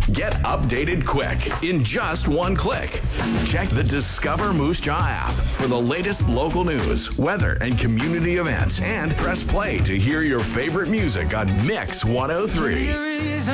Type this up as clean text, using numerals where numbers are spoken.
Get updated quick in just one click. Check the Discover Moose Jaw app for the latest local news, weather, and community events. And press play to hear your favorite music on Mix 103.